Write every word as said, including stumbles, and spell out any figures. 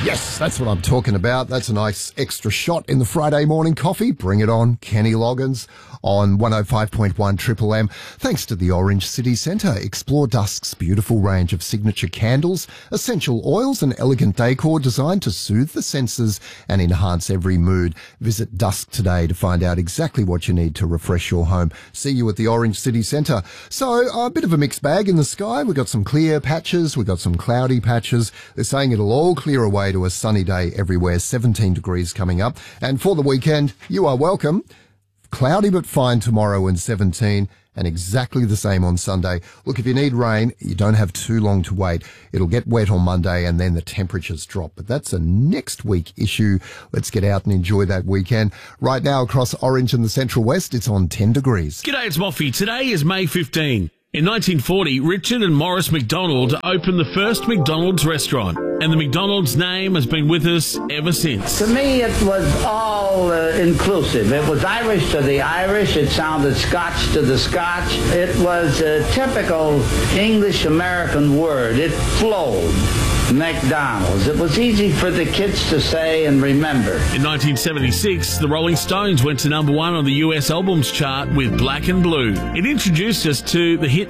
Yes, that's what I'm talking about. That's a nice extra shot in the Friday morning coffee. Bring it on. Kenny Loggins on one oh five point one Triple M. Thanks to the Orange City Centre. Explore Dusk's beautiful range of signature candles, essential oils and elegant decor designed to soothe the senses and enhance every mood. Visit Dusk today to find out exactly what you need to refresh your home. See you at the Orange City Centre. So, a bit of a mixed bag in the sky. We've got some clear patches. We've got some cloudy patches. They're saying it'll all clear away to a sunny day everywhere. seventeen degrees coming up. And for the weekend, you are welcome. Cloudy but fine tomorrow and seventeen, and exactly the same on Sunday. Look, if you need rain, you don't have too long to wait. It'll get wet on Monday and then the temperatures drop. But that's a next week issue. Let's get out and enjoy that weekend. Right now across Orange and the Central West, it's on ten degrees. G'day, it's Moffy. Today is May fifteenth. In nineteen forty, Richard and Morris McDonald opened the first McDonald's restaurant, and the McDonald's name has been with us ever since. To me, it was all uh, inclusive. It was Irish to the Irish. It sounded Scotch to the Scotch. It was a typical English-American word. It flowed. McDonald's. It was easy for the kids to say and remember. In nineteen seventy-six, the Rolling Stones went to number one on the U S albums chart with Black and Blue. It introduced us to the hit